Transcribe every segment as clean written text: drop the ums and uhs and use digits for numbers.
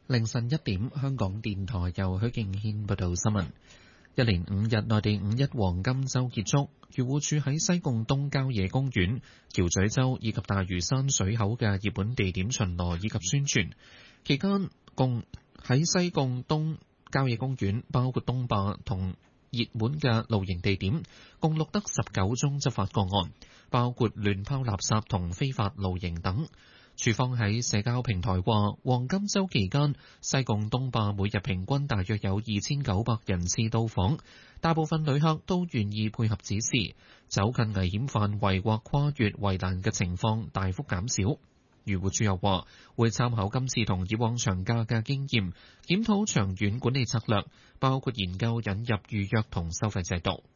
凌晨1點，香港電台由許敬軒報道新聞。一連5日內地五一黃金週結束，漁護署喺西貢東郊野公園、橋咀洲以及大嶼山水口嘅熱門地點巡邏以及宣傳。期間共喺西貢東郊野公園，包括東壩同熱門嘅露營地點，共錄得19宗執法個案，包括亂拋垃圾同非法露營等。署方喺社交平台話，黃金週期間，西貢東壩每日平均大約有2900人次到訪，大部分旅客都願意配合指示，走近危險範圍或跨越圍欄嘅情況大幅減少。漁護署又話，會參考今次同以往長假嘅經驗，檢討長遠管理策略，包括研究引入預約同收費制度。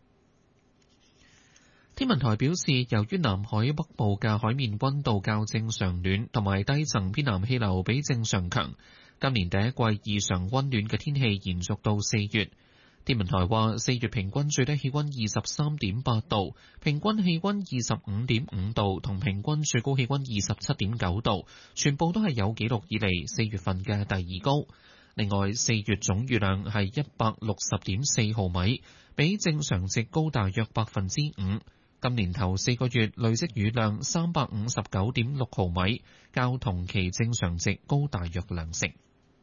天文台表示，由於南海北部嘅海面溫度較正常暖，同埋低層偏南氣流比正常強，今年第一季異常溫暖嘅天氣延續到4月。天文台話，4月平均最低氣溫23.8度，平均氣溫25.5度，同平均最高氣溫27.9度，全部都係有紀錄以嚟4月份嘅第二高。另外，4月總雨量係160.4毫米，比正常值高大約5%。今年頭4個月累積雨量359.6毫米，較同期正常值高大約2成。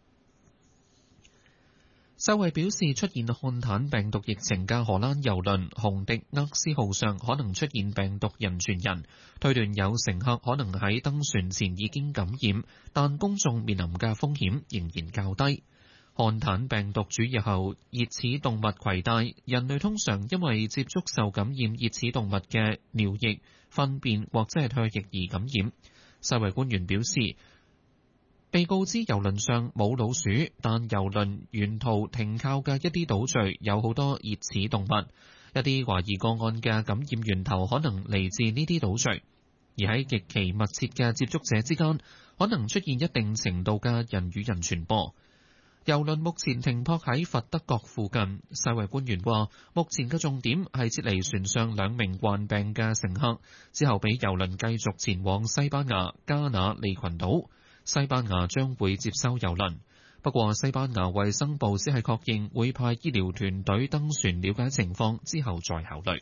世衛表示，出現漢坦病毒疫情嘅荷蘭郵輪紅迪厄斯號上可能出現病毒人傳人，推斷有乘客可能喺登船前已經感染，但公眾面臨嘅風險仍然較低。漢坦病毒主要由熱齒動物攜帶，人類通常因為接觸受感染熱齒動物嘅尿液、糞便或者係唾液而感染。世衛官員表示，被告知郵輪上冇老鼠，但郵輪沿途停靠嘅一啲島嶼有好多熱齒動物，一啲懷疑個案嘅感染源頭可能嚟自呢啲島嶼，而喺極其密切嘅接觸者之間，可能出現一定程度嘅人與人傳播。郵輪目前停泊喺佛得角附近，世衛官員話，目前嘅重點係撤離船上2名患病嘅乘客，之後俾郵輪繼續前往西班牙加那利群島。西班牙將會接收郵輪，不過西班牙衛生部只係確認會派醫療團隊登船了解情況，之後再考慮。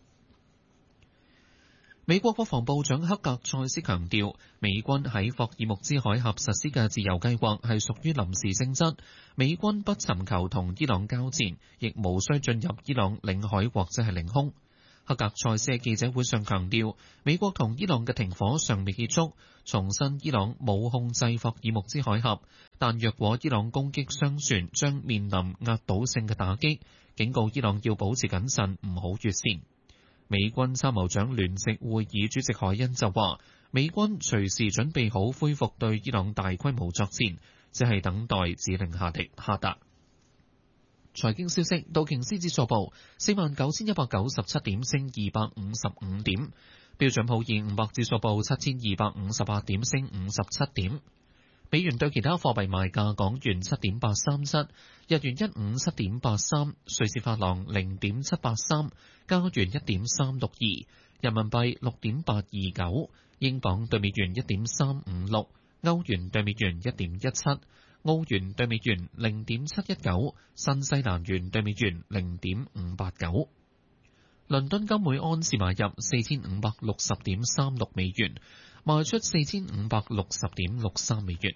美國國防部長克格塞斯強調，美軍喺霍爾木茲海峽實施嘅自由計劃係屬於臨時性質，美軍不尋求同伊朗交戰，亦無需進入伊朗領海或者係領空。克格塞斯喺記者會上強調，美國同伊朗嘅停火尚未結束，重申伊朗冇控制霍爾木茲海峽，但若果伊朗攻擊商船，將面臨壓倒性嘅打擊，警告伊朗要保持謹慎，唔好越線。美軍參謀長聯席會議主席凱恩就話，美軍隨時準備好恢復對伊朗大規模作戰，只係等待指令下達。財經消息，道瓊斯指數報49,197點，升255點；標準普爾500指數報7,258點，升57點。美元對其他貨幣賣價：港元7.837，日元157.83，瑞士法郎0.783，加元1.362，人民幣6.829，英鎊對美元1.356，歐元對美元1.17，澳元對美元0.719，新西蘭元對美元0.589。倫敦金每安士買入4560.36美元，賣出4560.63美元。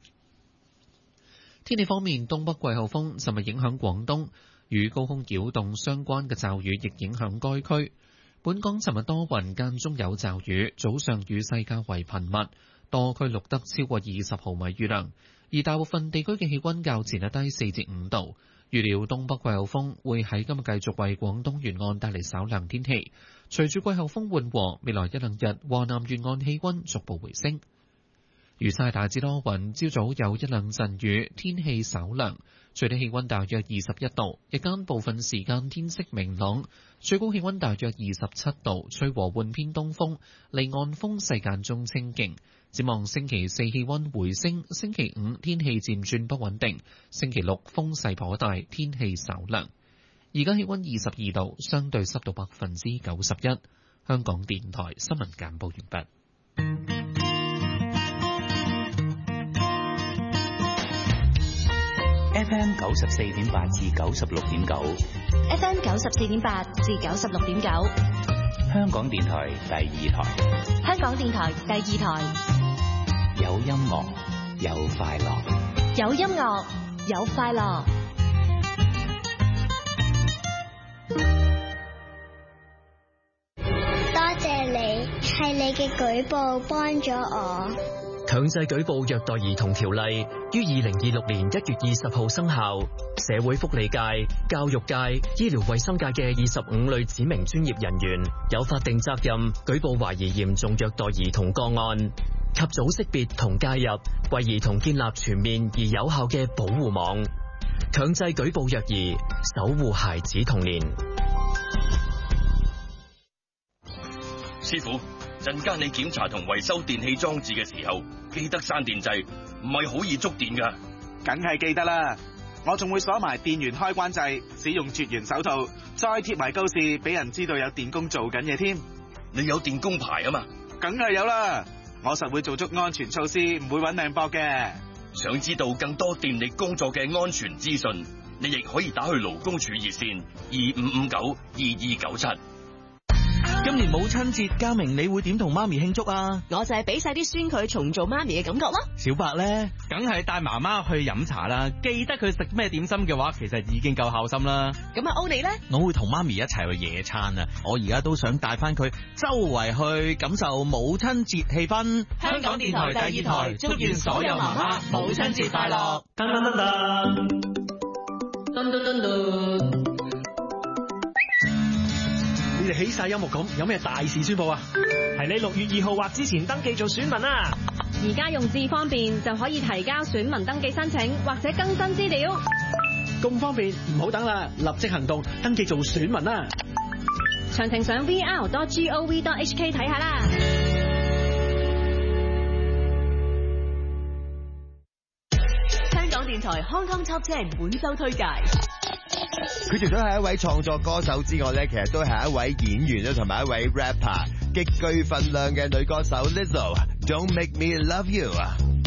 天氣方面，東北季候風尋日影響廣東，與高空擾動相關嘅驟雨亦影響該區。本港尋日多雲間中有驟雨，早上雨勢較為頻密，多區錄得超過20毫米雨量，而大部分地區嘅氣溫較前日低4至5度。預料東北季候風會喺今日繼續為廣東沿岸帶嚟稍涼天氣，隨住季候風緩和，未來1-2日華南沿岸氣溫逐步回升。預測大致多雲，朝早有1-2陣雨，天氣稍涼，最低氣溫大約21度，日間部分時間天色明朗，最高氣溫大約27度，吹和緩偏東風，離岸風勢間中清勁。展望星期4氣溫回升，星期5天氣漸轉不穩定，星期6風勢頗大，天氣稍涼。而家氣溫22度，相對濕度91%。香港電台新聞簡報完畢。 FM 94.8至96.9 ，FM 94.8至96.9， 香港電台第二台， 香港電台第二台， 有音樂，有快樂， 有音樂，有快樂。 多謝你，係你嘅舉報幫咗我。 強制舉報虐待兒童條例於2026年1月20號生效，社會福利界、教育界、醫療衛生界嘅25類指明專業人員有法定責任舉報懷疑嚴重虐待兒童個案，及早識別同介入，為兒童建立全面而有效嘅保護網，強制舉報虐兒，守護孩子童年。 師傅，陣間你檢查同維修電器裝置嘅時候，記得閂電掣，唔係好易觸電噶。 梗係記得啦，我仲會鎖埋電源開關掣，使用絕緣手套，再貼埋告示俾人知道有電工做緊嘢添。 你有電工牌啊嘛？ 梗係有啦，我實會做足安全措施，唔會搵命搏嘅。 想知道更多電力工作嘅安全資訊，你亦可以打去勞工處熱線25592297。 今年母親節，嘉明你會點同媽咪慶祝啊？ 我就係俾晒啲孫佢重做媽咪嘅感覺咯。 小白呢，梗係帶媽媽去飲茶啦。記得佢食咩點心嘅話，其實已經夠孝心啦。 咁啊，歐你呢？ 我會同媽咪一齊去野餐啊！我而家都想帶翻佢周圍去感受母親節氣氛。 香港電台第二台，祝願所有媽媽母親節快樂。 噔噔噔噔，噔噔噔噔。 你哋起晒音樂咁，有咩大事宣佈啊？ 係你6月2號或之前登記做選民啊！ 而家用智方便就可以提交選民登記申請或者更新資料。 咁方便，唔好等啦，立即行動，登記做選民啦！ 詳情上 vr.gov.hk 睇下啦。 香港電台 Hong Kong Top 10本周推介。 佢除咗係一位創作歌手之外咧，其實都係一位演員啦，同埋一位 rapper， 極具份量嘅女歌手 Lizzo，Don't Make Me Love You 啊！